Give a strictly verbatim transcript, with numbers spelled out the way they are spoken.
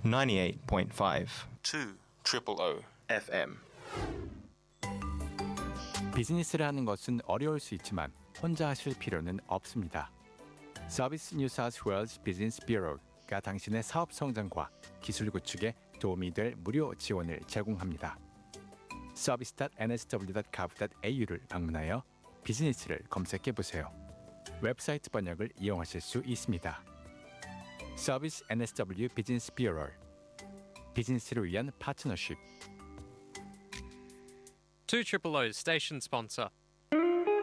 ninety-eight point five two triple O 에프엠. 비즈니스를 하는 것은 어려울 수 있지만 혼자 하실 필요는 없습니다. 서비스 뉴 사우스 웨일즈 비즈니스 뷰로가 당신의 사업 성장과 기술 구축에 도움이 될 무료 지원을 제공합니다. 서비스 닷 엔 에스 더블유 닷 가브 닷 에이유를 방문하여 비즈니스를 검색해보세요. 웹사이트 번역을 이용하실 수 있습니다. 서비스 엔 에스 더블유 비즈니스 뷰로, 비즈니스를 위한 파트너십. two O's station sponsor.